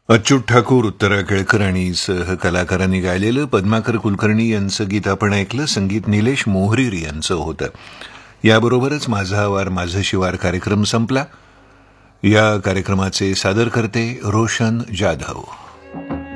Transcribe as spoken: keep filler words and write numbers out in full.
अच्युत ठाकूर, उत्तरा केळकर आणि सह कलाकारांनी गायलेलं पद्माकर कुलकर्णी यांचं गीत आपण ऐकलं. संगीत निलेश मोहरीर यांचं होतं. याबरोबरच माझा आवार माझं शिवार कार्यक्रम संपला. या कार्यक्रमाचे सादरकर्ते रोशन जाधव.